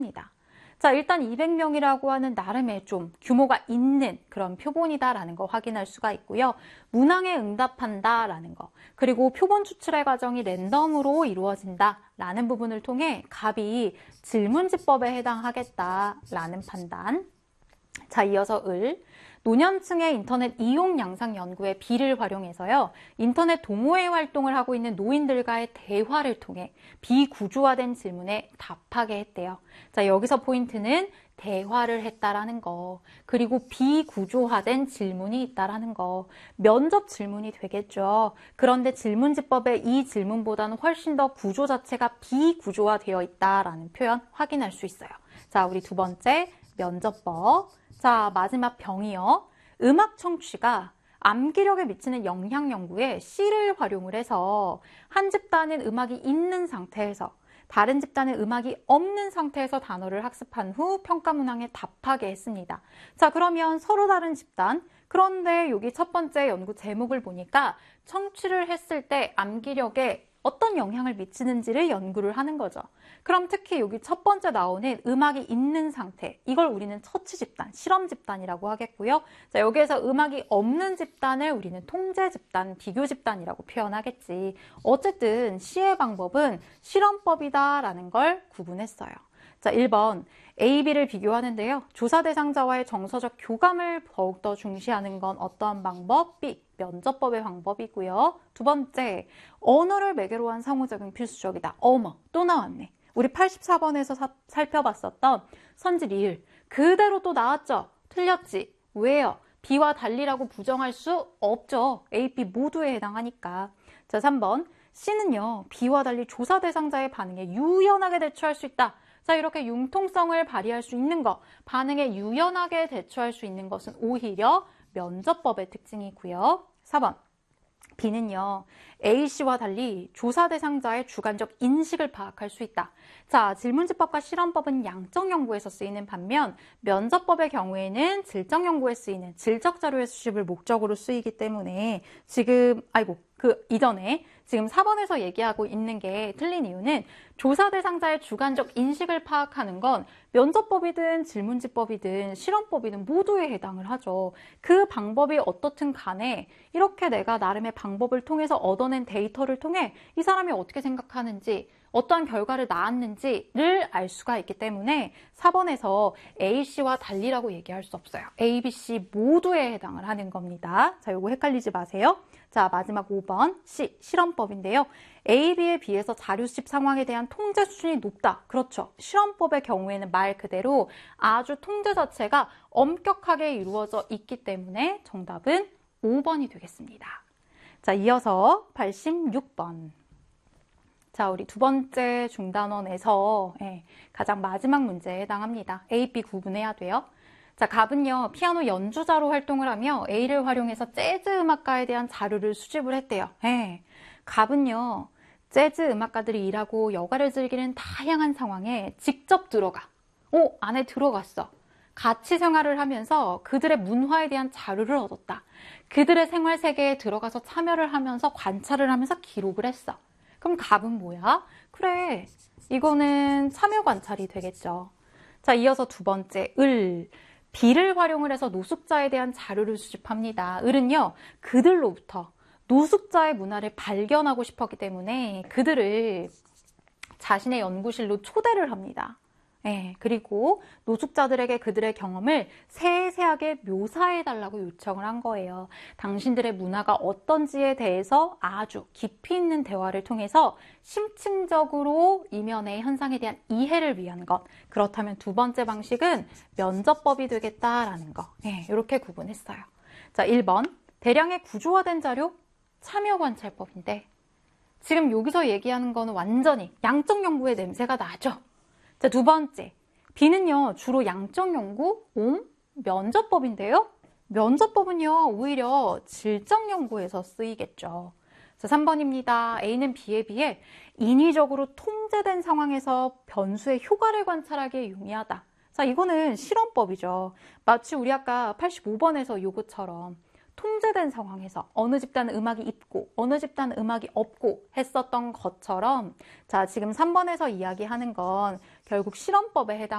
합니다. 자, 일단 200명이라고 하는 나름의 좀 규모가 있는 그런 표본이다라는 거 확인할 수가 있고요. 문항에 응답한다라는 거, 그리고 표본 추출의 과정이 랜덤으로 이루어진다라는 부분을 통해 갑이 질문지법에 해당하겠다라는 판단. 자, 이어서 노년층의 인터넷 이용 양상 연구의 비를 활용해서요. 인터넷 동호회 활동을 하고 있는 노인들과의 대화를 통해 비구조화된 질문에 답하게 했대요. 자, 여기서 포인트는 대화를 했다라는 거, 그리고 비구조화된 질문이 있다라는 거, 면접 질문이 되겠죠. 그런데 질문지법에 이 질문보다는 훨씬 더 구조 자체가 비구조화되어 있다라는 표현 확인할 수 있어요. 자, 우리 두 번째 면접법. 자, 마지막 병이요. 음악 청취가 암기력에 미치는 영향 연구에 C를 활용을 해서 한 집단은 음악이 있는 상태에서 다른 집단은 음악이 없는 상태에서 단어를 학습한 후 평가 문항에 답하게 했습니다. 자, 그러면 서로 다른 집단, 그런데 여기 첫 번째 연구 제목을 보니까 청취를 했을 때 암기력에 어떤 영향을 미치는지를 연구를 하는 거죠. 그럼 특히 여기 첫 번째 나오는 음악이 있는 상태, 이걸 우리는 처치 집단, 실험 집단이라고 하겠고요. 자, 여기에서 음악이 없는 집단을 우리는 통제 집단, 비교 집단이라고 표현하겠지. 어쨌든 C의 방법은 실험법이다라는 걸 구분했어요. 자, 1번 A, B를 비교하는데요. 조사 대상자와의 정서적 교감을 더욱더 중시하는 건 어떠한 방법? B, 면접법의 방법이고요. 두 번째, 언어를 매개로 한 상호작용 필수적이다. 어머, 또 나왔네. 우리 84번에서 살펴봤었던 선지 리을 그대로 또 나왔죠? 틀렸지? 왜요? B와 달리라고 부정할 수 없죠. A, B 모두에 해당하니까. 자, 3번 C는요. B와 달리 조사 대상자의 반응에 유연하게 대처할 수 있다. 자, 이렇게 융통성을 발휘할 수 있는 것, 반응에 유연하게 대처할 수 있는 것은 오히려 면접법의 특징이고요. 4번 B는요. A씨와 달리 조사 대상자의 주관적 인식을 파악할 수 있다. 자, 질문지법과 실험법은 양적 연구에서 쓰이는 반면 면접법의 경우에는 질적 연구에 쓰이는 질적 자료의 수집을 목적으로 쓰이기 때문에 지금 이전에 지금 4번에서 얘기하고 있는 게 틀린 이유는 조사 대상자의 주관적 인식을 파악하는 건 면접법이든 질문지법이든 실험법이든 모두에 해당을 하죠. 그 방법이 어떻든 간에 이렇게 내가 나름의 방법을 통해서 얻어낸 데이터를 통해 이 사람이 어떻게 생각하는지, 어떠한 결과를 낳았는지를 알 수가 있기 때문에 4번에서 A씨와 달리라고 얘기할 수 없어요. A, B, C 모두에 해당을 하는 겁니다. 자, 요거 헷갈리지 마세요. 자, 마지막 5번 C, 실험법인데요. A, B에 비해서 자료 수집 상황에 대한 통제 수준이 높다. 그렇죠. 실험법의 경우에는 말 그대로 아주 통제 자체가 엄격하게 이루어져 있기 때문에 정답은 5번이 되겠습니다. 자, 이어서 86번. 자, 우리 두 번째 중단원에서 가장 마지막 문제에 해당합니다. A, B 구분해야 돼요. 자, 갑은요, 피아노 연주자로 활동을 하며 A를 활용해서 재즈 음악가에 대한 자료를 수집을 했대요. 갑은요, 재즈 음악가들이 일하고 여가를 즐기는 다양한 상황에 직접 안에 들어갔어. 같이 생활을 하면서 그들의 문화에 대한 자료를 얻었다. 그들의 생활 세계에 들어가서 참여를 하면서 관찰을 하면서 기록을 했어. 그럼 갑은 뭐야? 그래, 이거는 참여 관찰이 되겠죠. 자, 이어서 두 번째, B를 활용을 해서 노숙자에 대한 자료를 수집합니다. 을은요, 그들로부터 노숙자의 문화를 발견하고 싶었기 때문에 그들을 자신의 연구실로 초대를 합니다. 그리고 노숙자들에게 그들의 경험을 세세하게 묘사해달라고 요청을 한 거예요. 당신들의 문화가 어떤지에 대해서 아주 깊이 있는 대화를 통해서 심층적으로 이면의 현상에 대한 이해를 위한 것. 그렇다면 두 번째 방식은 면접법이 되겠다라는 거. 이렇게 구분했어요. 자, 1번 대량의 구조화된 자료 참여관찰법인데 지금 여기서 얘기하는 거는 완전히 양적 연구의 냄새가 나죠. 자, 두 번째, B는요, 주로 양적 연구, 면접법인데요. 면접법은요, 오히려 질적 연구에서 쓰이겠죠. 자, 3번입니다. A는 B에 비해 인위적으로 통제된 상황에서 변수의 효과를 관찰하기에 용이하다. 자, 이거는 실험법이죠. 마치 우리 아까 85번에서 요것처럼 통제된 상황에서 어느 집단은 음악이 있고 어느 집단은 음악이 없고 했었던 것처럼 자, 지금 3번에서 이야기하는 건 결국 실험법에 해당